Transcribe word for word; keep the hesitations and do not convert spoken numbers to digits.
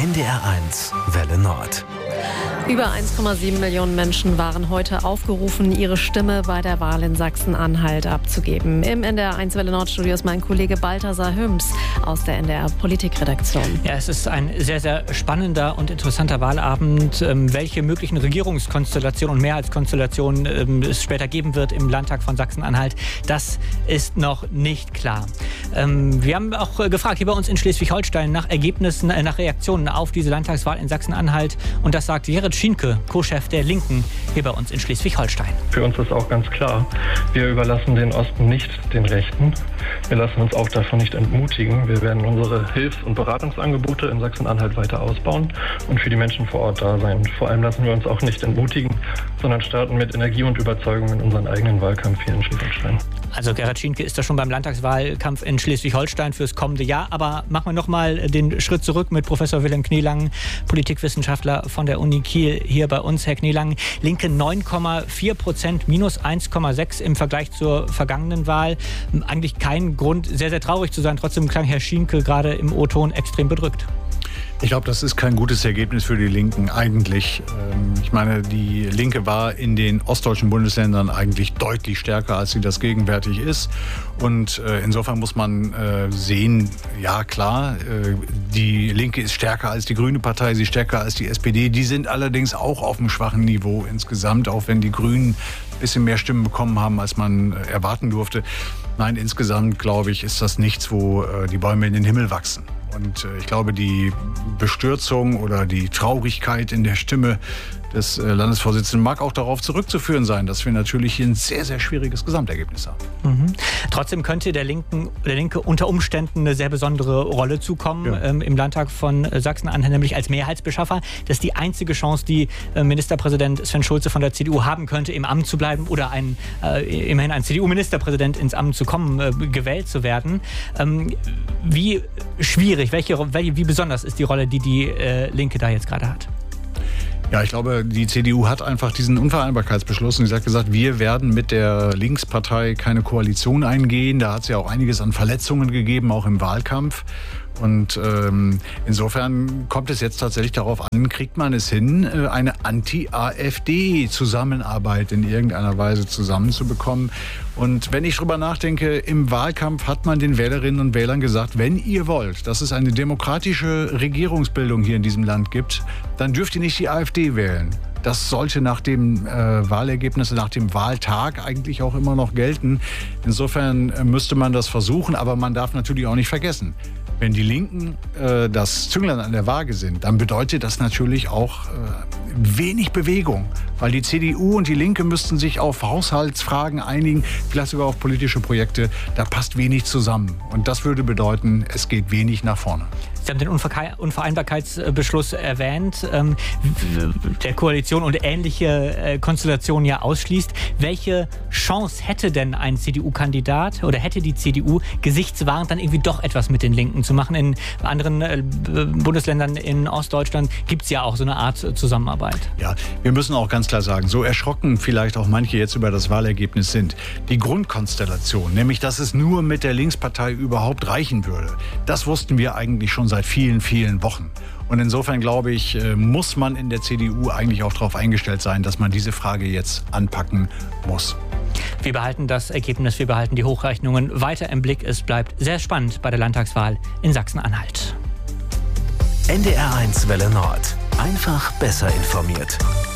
N D R eins Welle Nord. Über eins Komma sieben Millionen Menschen waren heute aufgerufen, ihre Stimme bei der Wahl in Sachsen-Anhalt abzugeben. Im N D R eins Welle Nord Studio ist mein Kollege Balthasar Hüms aus der N D R Politikredaktion. Ja, es ist ein sehr, sehr spannender und interessanter Wahlabend. Ähm, welche möglichen Regierungskonstellationen und Mehrheitskonstellationen ähm, es später geben wird im Landtag von Sachsen-Anhalt, das ist noch nicht klar. Ähm, wir haben auch äh, gefragt hier bei uns in Schleswig-Holstein nach Ergebnissen, äh, nach Reaktionen auf diese Landtagswahl in Sachsen-Anhalt. Und das sagt Gerrit Schienke, Co-Chef der Linken, hier bei uns in Schleswig-Holstein. Für uns ist auch ganz klar, wir überlassen den Osten nicht den Rechten. Wir lassen uns auch davon nicht entmutigen. Wir werden unsere Hilfs- und Beratungsangebote in Sachsen-Anhalt weiter ausbauen und für die Menschen vor Ort da sein. Vor allem lassen wir uns auch nicht entmutigen, sondern starten mit Energie und Überzeugung in unseren eigenen Wahlkampf hier in Schleswig-Holstein. Also Gerrit Schienke ist da schon beim Landtagswahlkampf in Schleswig-Holstein fürs kommende Jahr. Aber machen wir nochmal den Schritt zurück mit Professor Wilhelm Knielangen, Politikwissenschaftler von der Uni Kiel, hier bei uns. Herr Knielangen, Linke neun Komma vier Prozent, minus eins Komma sechs im Vergleich zur vergangenen Wahl. Eigentlich kein Grund, sehr, sehr traurig zu sein. Trotzdem klang Herr Schienke gerade im O-Ton extrem bedrückt. Ich glaube, das ist kein gutes Ergebnis für die Linken eigentlich. Ich meine, die Linke war in den ostdeutschen Bundesländern eigentlich deutlich stärker, als sie das gegenwärtig ist. Und insofern muss man sehen, ja klar, die Linke ist stärker als die Grüne Partei, sie ist stärker als die S P D. Die sind allerdings auch auf einem schwachen Niveau insgesamt, auch wenn die Grünen ein bisschen mehr Stimmen bekommen haben, als man erwarten durfte. Nein, insgesamt, glaube ich, ist das nichts, wo die Bäume in den Himmel wachsen. Und ich glaube, die Bestürzung oder die Traurigkeit in der Stimme des Landesvorsitzenden mag auch darauf zurückzuführen sein, dass wir natürlich hier ein sehr, sehr schwieriges Gesamtergebnis haben. Mhm. Trotzdem könnte der, Linken, der Linke unter Umständen eine sehr besondere Rolle zukommen ja. ähm, im Landtag von Sachsen-Anhalt, nämlich als Mehrheitsbeschaffer. Das ist die einzige Chance, die äh, Ministerpräsident Sven Schulze von der C D U haben könnte, im Amt zu bleiben oder ein, äh, immerhin ein C D U-Ministerpräsident ins Amt zu kommen, äh, gewählt zu werden. Ähm, wie schwierig, welche, welche, wie besonders ist die Rolle, die die äh, Linke da jetzt gerade hat? Ja, ich glaube, die C D U hat einfach diesen Unvereinbarkeitsbeschluss und sie hat gesagt, wir werden mit der Linkspartei keine Koalition eingehen. Da hat es ja auch einiges an Verletzungen gegeben, auch im Wahlkampf. Und ähm, insofern kommt es jetzt tatsächlich darauf an, kriegt man es hin, eine Anti-A f D-Zusammenarbeit in irgendeiner Weise zusammenzubekommen. Und wenn ich drüber nachdenke, im Wahlkampf hat man den Wählerinnen und Wählern gesagt, wenn ihr wollt, dass es eine demokratische Regierungsbildung hier in diesem Land gibt, dann dürft ihr nicht die A f D wählen. Das sollte nach dem äh, Wahlergebnis, nach dem Wahltag eigentlich auch immer noch gelten. Insofern äh, müsste man das versuchen, aber man darf natürlich auch nicht vergessen, wenn die Linken äh, das Zünglein an der Waage sind, dann bedeutet das natürlich auch äh, wenig Bewegung. Weil die C D U und die Linke müssten sich auf Haushaltsfragen einigen, vielleicht sogar auf politische Projekte. Da passt wenig zusammen. Und das würde bedeuten, es geht wenig nach vorne. Sie haben den Unvereinbarkeitsbeschluss erwähnt, ähm, der Koalition und ähnliche äh, Konstellationen ja ausschließt. Welche Chance hätte denn ein C D U-Kandidat oder hätte die C D U, gesichtswahrend dann irgendwie doch etwas mit den Linken zu machen? In anderen äh, Bundesländern in Ostdeutschland gibt es ja auch so eine Art Zusammenarbeit. Ja, wir müssen auch ganz klar sagen, so erschrocken vielleicht auch manche jetzt über das Wahlergebnis sind. Die Grundkonstellation, nämlich dass es nur mit der Linkspartei überhaupt reichen würde, das wussten wir eigentlich schon seit vielen, vielen Wochen. Und insofern, glaube ich, muss man in der C D U eigentlich auch darauf eingestellt sein, dass man diese Frage jetzt anpacken muss. Wir behalten das Ergebnis, wir behalten die Hochrechnungen weiter im Blick. Es bleibt sehr spannend bei der Landtagswahl in Sachsen-Anhalt. N D R eins Welle Nord. Einfach besser informiert.